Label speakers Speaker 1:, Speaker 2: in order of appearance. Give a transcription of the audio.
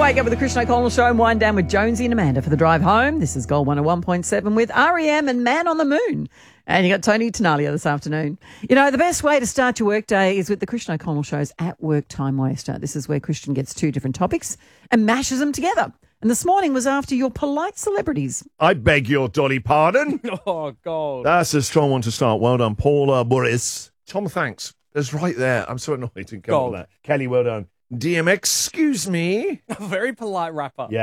Speaker 1: wake up with the Christian O'Connell Show and wind down with Jonesy and Amanda for the drive home. This is Gold 101.7 with REM and Man on the Moon. And you got Tony Tenalia this afternoon. You know, the best way to start your workday is with the Christian O'Connell Show's At Work Time Waster. This is where Christian gets two different topics and mashes them together. And this morning was after your polite celebrities.
Speaker 2: I beg your dolly pardon.
Speaker 3: Oh, God.
Speaker 2: That's a strong one to start. Well done, Paula Boris. Tom, thanks. That's right there. I'm so annoyed to come up with that. Kelly, well done. DMX, excuse me.
Speaker 3: A very polite rapper.
Speaker 2: Yeah.